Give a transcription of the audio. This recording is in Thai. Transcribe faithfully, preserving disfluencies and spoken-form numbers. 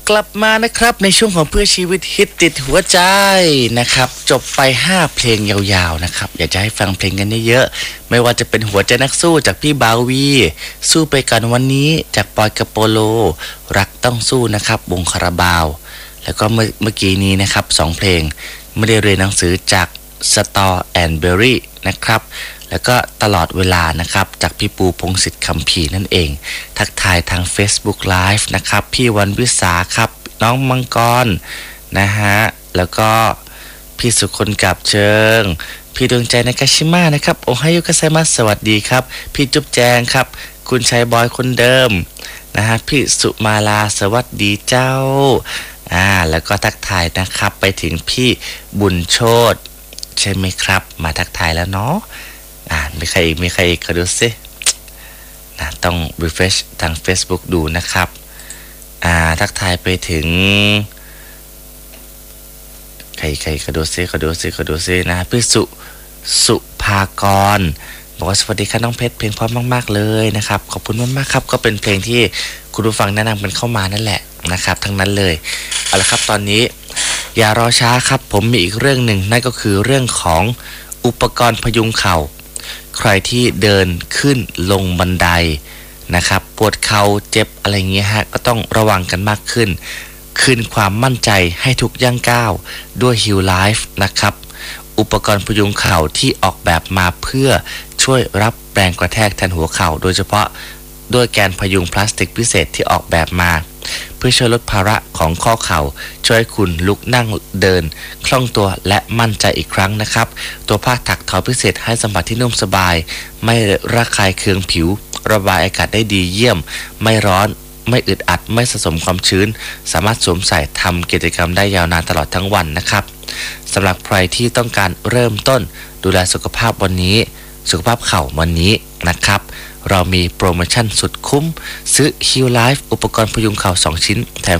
กลับมานะครับในช่วงของเพื่อชีวิตฮิตติดหัวใจนะครับจบไปห้าเพลงยาวๆนะครับอยากจะให้ฟังเพลงกันเยอะๆไม่ว่าจะเป็นหัวใจนักสู้จากพี่บาวีสู้ไปกันวันนี้จากปอยกระโปโลรักต้องสู้นะครับวงคาราบาวแล้วก็เมื่อเมื่อกี้นี้นะครับสองเพลงไม่ได้เรียนหนังสือจากสตอแอนเบอรี่นะครับแล้วก็ตลอดเวลานะครับจากพี่ปูพงศิษฐ์คำภีร์นั่นเองทักทายทาง Facebook Live นะครับพี่วันวิสาครับน้องมังกรนะฮะแล้วก็พี่สุคนกับเชิงพี่ดวงใจในกาชิมะนะครับโอไฮโอกัสไซมัสสวัสดีครับพี่จุ๊บแจงครับคุณชัยบอยคนเดิมนะฮะพี่สุมาลาสวัสดีเจ้าอ่าแล้วก็ทักทายนะครับไปถึงพี่บุญโชติใช่ไหมครับมาทักทายแล้วเนาะอ่ามีใครอีกมีใครอีกขอดูสินะต้อง refresh ทาง Facebook ดูนะครับอ่าทักทายไปถึงใครใครขอดูสิขอดูสิขอดูสินะพี่สุสุภากรบอกว่าสวัสดีค่ะน้องเพชรเพลงเพราะมากๆเลยนะครับขอบคุณมากๆครับก็เป็นเพลงที่คุณผู้ฟังแนะนำกันเข้ามานั่นแหละนะครับทั้งนั้นเลยเอาละครับตอนนี้อย่ารอช้าครับผมมีอีกเรื่องหนึ่งนั่นก็คือเรื่องของอุปกรณ์พยุงเข่าใครที่เดินขึ้นลงบันไดนะครับปวดเข่าเจ็บอะไรเงี้ยฮะก็ต้องระวังกันมากขึ้นคืนความมั่นใจให้ทุกย่างก้าวด้วย Heal Life นะครับอุปกรณ์พยุงเข่าที่ออกแบบมาเพื่อช่วยรับแรงกระแทกแทนหัวเข่าโดยเฉพาะด้วยแกนพยุงพลาสติกพิเศษที่ออกแบบมาเพื่อช่วยลดภาระของข้อเข่าช่วยให้คุณลุกนั่งเดินคล่องตัวและมั่นใจอีกครั้งนะครับตัวผ้าถักทอพิเศษให้สัมผัสที่นุ่มสบายไม่ระคายเคืองผิวระบายอากาศได้ดีเยี่ยมไม่ร้อนไม่อึดอัดไม่สะสมความชื้นสามารถสวมใส่ทำกิจกรรมได้ยาวนานตลอดทั้งวันนะครับสำหรับใครที่ต้องการเริ่มต้นดูแลสุขภาพวันนี้สุขภาพเข่าวันนี้นะครับเรามีโปรโมชั่นสุดคุ้มซื้อ Heal Life อุปกรณ์พยุงเข่าสองชิ้นแถม